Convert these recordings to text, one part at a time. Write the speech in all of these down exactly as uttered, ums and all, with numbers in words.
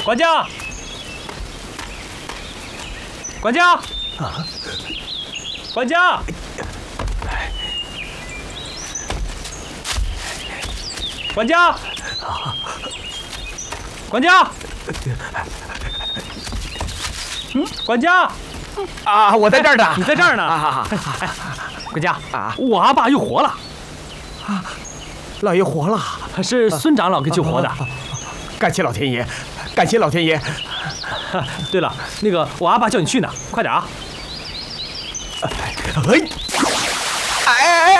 管家，管家，啊，管家，管家，管家，嗯，管家， 啊，我在这儿呢， 你在这儿呢。 啊， 管家啊，我阿爸又活了。 啊，老爷活了， 是孙长老给救活的。 感谢老天爷，感谢老天爷。 对了，那个我阿爸叫你去呢，快点啊！ 哎，哎哎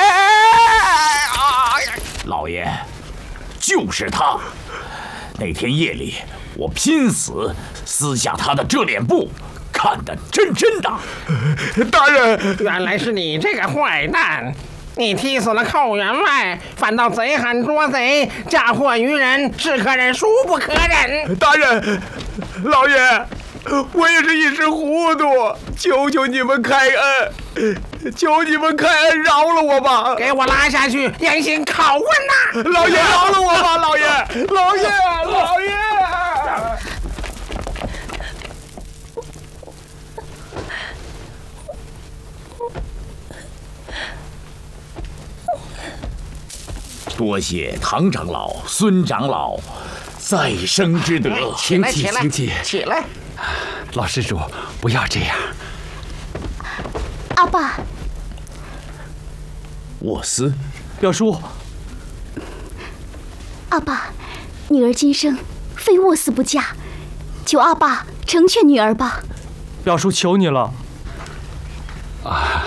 哎！ 老爷，就是他。那天夜里，我拼死撕下他的遮脸布，看得真真的。 大人， 原来是你这个坏蛋！你踢死了寇员外，反倒贼喊捉贼，嫁祸于人，是可忍孰不可忍！ 大人，老爷，我也是一时糊涂，求求你们开恩，求你们开恩饶了我吧！ 给我拉下去严刑拷问呐！ 老爷饶了我吧，老爷，老爷，老爷！ 多谢唐长老、孙长老再生之德， 请起，请起，起来！ 老施主，不要这样。 阿爸， 我司， 表叔， 阿爸，女儿今生非卧死不嫁，求阿爸成全女儿吧。 表叔，求你了。 啊，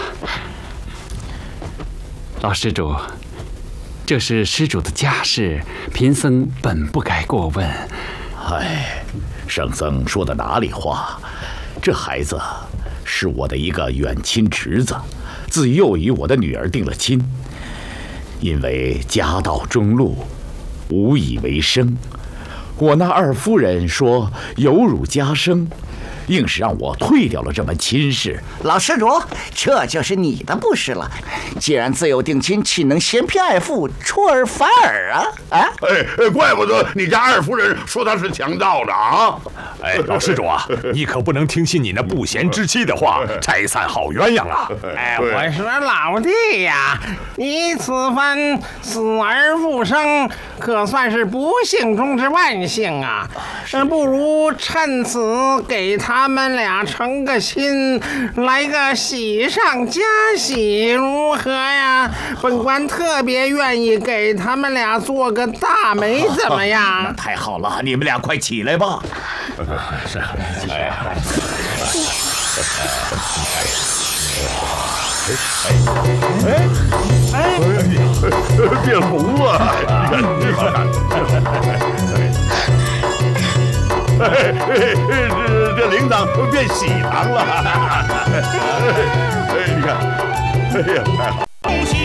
老施主。这是施主的家事，贫僧本不该过问。 哎，圣僧说的哪里话？这孩子是我的一个远亲侄子，自幼与我的女儿定了亲。因为家道中落，无以为生，我那二夫人说有辱家声，硬是让我退掉了这门亲事。 老施主，这就是你的不是了。既然自有定亲，岂能嫌贫爱富，出尔反尔啊？啊！ 哎，怪不得你家二夫人说他是强盗的啊！ 哎，老施主啊，你可不能听信你那不贤之妻的话，拆散好鸳鸯啊！ 哎，我说老弟呀，你此番死而复生，可算是不幸中之万幸啊！不如趁此给他们俩成个亲，来个喜上加喜，如何呀？本官特别愿意给他们俩做个大媒，怎么样？ 那太好了，你们俩快起来吧。 是， 哎， 哎哎，变红了，你看这这这铃铛变喜糖了，哎，你看，哎呀，太好。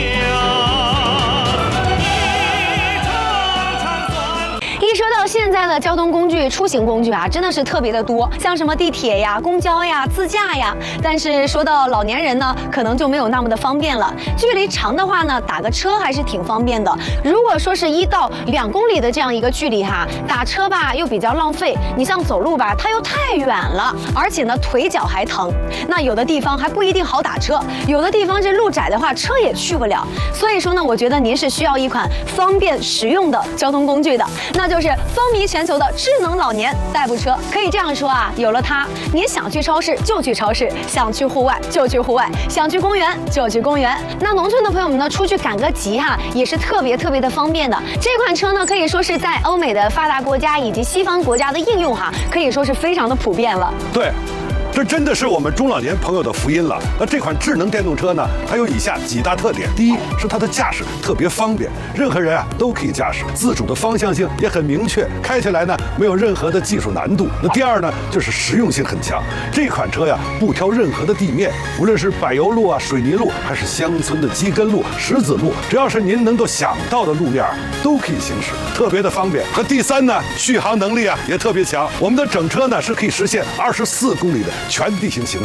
一说到现在的交通工具、出行工具啊，真的是特别的多，像什么地铁呀、公交呀、自驾呀。但是说到老年人呢，可能就没有那么的方便了。距离长的话呢，打个车还是挺方便的。如果说是一到两公里的这样一个距离哈，打车吧又比较浪费。你像走路吧，它又太远了，而且呢腿脚还疼。那有的地方还不一定好打车，有的地方这路窄的话，车也去不了。所以说呢，我觉得您是需要一款方便实用的交通工具的，那就。就是风靡全球的智能老年代步车，可以这样说啊，有了它，您想去超市就去超市，想去户外就去户外，想去公园就去公园。那农村的朋友们呢，出去赶个集哈，也是特别特别的方便的。这款车呢，可以说是在欧美的发达国家以及西方国家的应用哈，可以说是非常的普遍了。 对。这真的是我们中老年朋友的福音了。那这款智能电动车呢，它有以下几大特点：第一是它的驾驶特别方便，任何人啊都可以驾驶，自主的方向性也很明确，开起来呢没有任何的技术难度。那第二呢，就是实用性很强。这款车呀不挑任何的地面，无论是柏油路啊、水泥路，还是乡村的基根路、石子路，只要是您能够想到的路面都可以行驶，特别的方便。和第三呢，续航能力啊也特别强。我们的整车呢是可以实现二十四公里的全地形行驶。